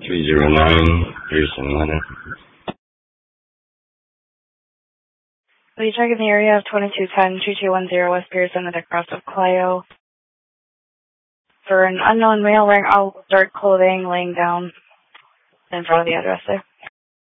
309 Pearson Leonard. Will you check in the area of 2210-2210 West Pearson at the cross of Clio for an unknown male wearing all dark clothing laying down in front of the address there?